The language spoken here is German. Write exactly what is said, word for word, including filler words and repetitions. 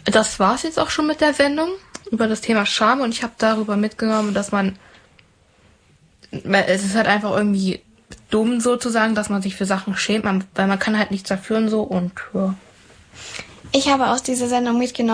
das war's jetzt auch schon mit der Sendung über das Thema Scham. Und ich habe darüber mitgenommen, dass man... Es ist halt einfach irgendwie dumm sozusagen, dass man sich für Sachen schämt, man, weil man kann halt nichts dafür und so. Und ja. Ich habe aus dieser Sendung mitgenommen,